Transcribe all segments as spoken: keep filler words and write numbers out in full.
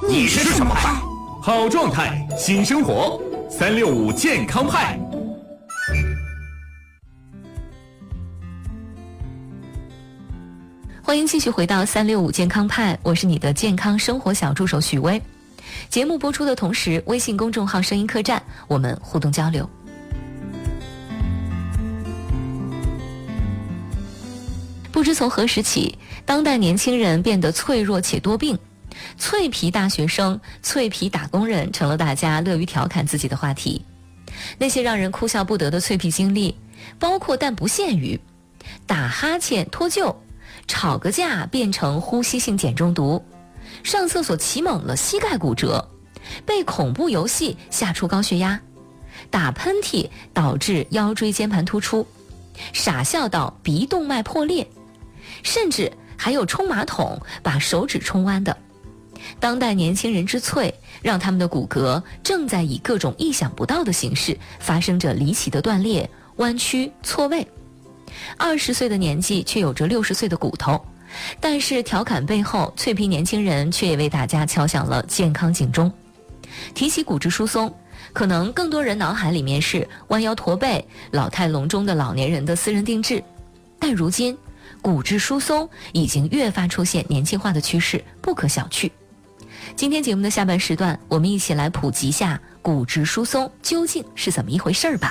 你是什么派？好状态，新生活，三六五健康派。 欢迎继续回到三六五健康派，我是你的健康生活小助手许薇。节目播出的同时，微信公众号声音客栈，我们互动交流。不知从何时起，当代年轻人变得脆弱且多病，脆皮大学生、脆皮打工人成了大家乐于调侃自己的话题。那些让人哭笑不得的脆皮经历，包括但不限于打哈欠脱臼，吵个架变成呼吸性碱中毒，上厕所起猛了膝盖骨折，被恐怖游戏吓出高血压，打喷嚏导致腰椎间盘突出，傻笑到鼻动脉破裂，甚至还有冲马桶把手指冲弯的。当代年轻人之脆，让他们的骨骼正在以各种意想不到的形式发生着离奇的断裂、弯曲、错位。二十岁的年纪却有着六十岁的骨头，但是调侃背后，脆皮年轻人却也为大家敲响了健康警钟。提起骨质疏松，可能更多人脑海里面是弯腰驼背、老态龙钟的老年人的私人定制，但如今骨质疏松已经越发出现年轻化的趋势，不可小觑。今天节目的下半时段，我们一起来普及一下骨质疏松究竟是怎么一回事儿吧。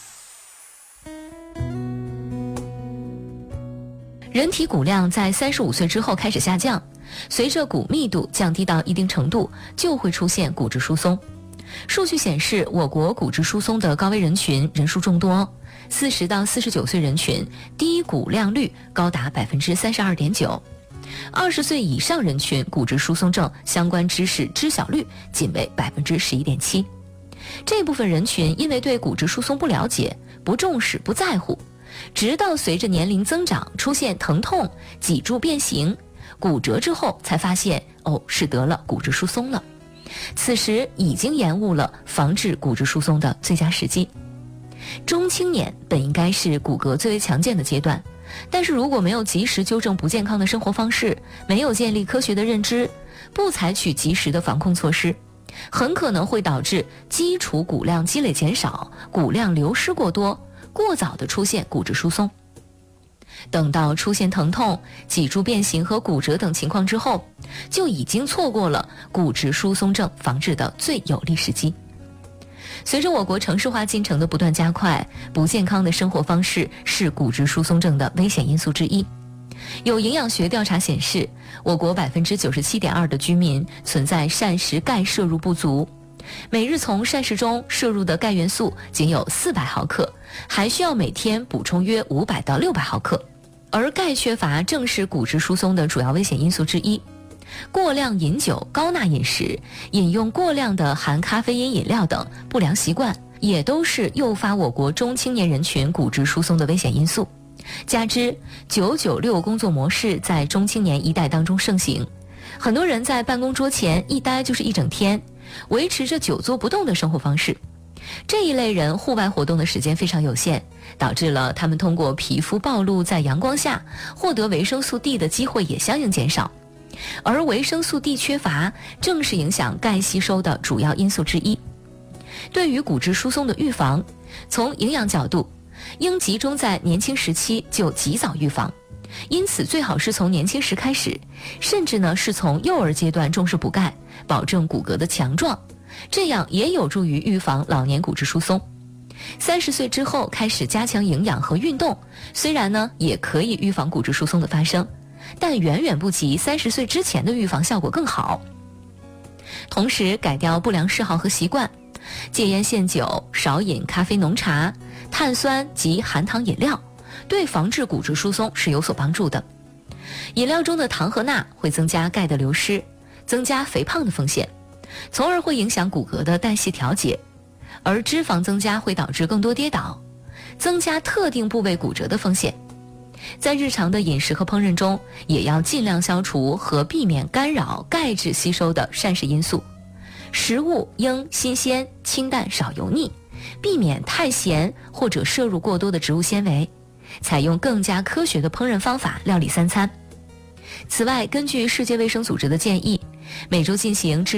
人体骨量在三十五岁之后开始下降，随着骨密度降低到一定程度，就会出现骨质疏松。数据显示，我国骨质疏松的高危人群人数众多，四十到四十九岁人群低骨量率高达百分之三十二点九，二十岁以上人群骨质疏松症相关知识知晓率仅为百分之十一点七。这部分人群因为对骨质疏松不了解、不重视、不在乎，直到随着年龄增长出现疼痛、脊柱变形、骨折之后，才发现哦是得了骨质疏松了。此时已经延误了防治骨质疏松的最佳时机。中青年本应该是骨骼最为强健的阶段，但是如果没有及时纠正不健康的生活方式，没有建立科学的认知，不采取及时的防控措施，很可能会导致基础骨量积累减少，骨量流失过多，过早的出现骨质疏松。等到出现疼痛、脊柱变形和骨折等情况之后，就已经错过了骨质疏松症防治的最有利时机。随着我国城市化进程的不断加快，不健康的生活方式是骨质疏松症的危险因素之一。有营养学调查显示，我国 百分之九十七点二 的居民存在膳食钙摄入不足，每日从膳食中摄入的钙元素仅有四百毫克，还需要每天补充约五百到六百毫克。而钙缺乏正是骨质疏松的主要危险因素之一。过量饮酒、高钠饮食、饮用过量的含咖啡因饮料等不良习惯，也都是诱发我国中青年人群骨质疏松的危险因素。加之九九六工作模式在中青年一代当中盛行，很多人在办公桌前一待就是一整天，维持着久坐不动的生活方式。这一类人户外活动的时间非常有限，导致了他们通过皮肤暴露在阳光下获得维生素 D 的机会也相应减少。而维生素 D 缺乏正是影响钙吸收的主要因素之一。对于骨质疏松的预防，从营养角度，应集中在年轻时期就及早预防，因此最好是从年轻时开始，甚至呢是从幼儿阶段重视补钙，保证骨骼的强壮，这样也有助于预防老年骨质疏松。三十岁之后开始加强营养和运动，虽然呢也可以预防骨质疏松的发生，但远远不及三十岁之前的预防效果更好。同时改掉不良嗜好和习惯，戒烟限酒，少饮咖啡浓茶、碳酸及含糖饮料，对防治骨质疏松是有所帮助的。饮料中的糖和钠会增加钙的流失，增加肥胖的风险，从而会影响骨骼的代谢调节，而脂肪增加会导致更多跌倒，增加特定部位骨折的风险。在日常的饮食和烹饪中，也要尽量消除和避免干扰钙质吸收的膳食因素，食物应新鲜、清淡、少油腻，避免太咸或者摄入过多的植物纤维，采用更加科学的烹饪方法料理三餐。此外，根据世界卫生组织的建议，每周进行至